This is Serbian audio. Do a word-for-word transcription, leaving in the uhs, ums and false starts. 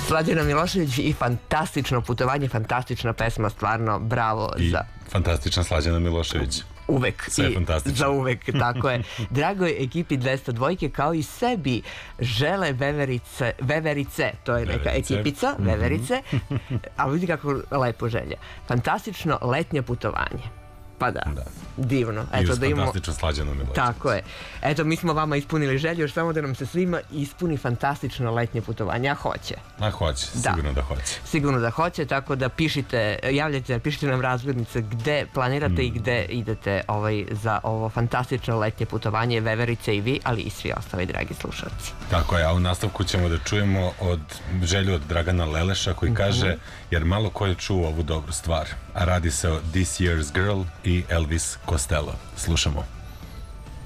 Slađana Milošević i fantastično putovanje, fantastična pesma, stvarno bravo. I za... fantastična Slađana Milošević. Uvek. Sve I fantastično. za uvek, tako je. Dragoj ekipi dvesta dvojke kao i sebi žele veverice, veverice, to je neka Veverice. ekipica, veverice, a vidi kako lepo želje. Fantastično letnje putovanje. Pa da, Da. divno. I Eto, uz da imamo... fantastično Slađana Milošević. Tako je. Eto, mi smo vama ispunili želju, još samo da nam se svima ispuni fantastično letnje putovanje, a hoće. A hoće, sigurno da hoće. Sigurno da hoće, tako da pišite, javljajte, pišite nam razglednice gde planirate i gde idete ovaj, za ovo fantastično letnje putovanje, veverice i vi, ali i svi ostali dragi slušalci. Tako je, a u nastavku ćemo da čujemo od želju od Dragana Leleša koji kaže, jer malo ko je čuo ovu dobru stvar, a radi se o This Year's Girl i Elvis Costello. Slušamo.